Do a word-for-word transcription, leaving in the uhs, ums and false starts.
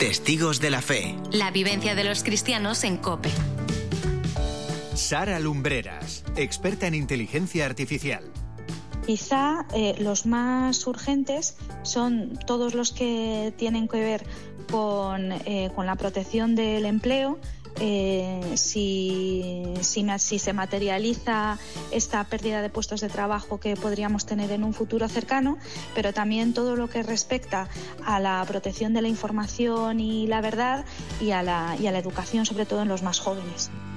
Testigos de la Fe. La vivencia de los cristianos en COPE. Sara Lumbreras, experta en inteligencia artificial. Quizá eh, los más urgentes son todos los que tienen que ver con, eh, con la protección del empleo. Eh, si, si, si se materializa esta pérdida de puestos de trabajo que podríamos tener en un futuro cercano, pero también todo lo que respecta a la protección de la información y la verdad y a la, y a la educación, sobre todo en los más jóvenes.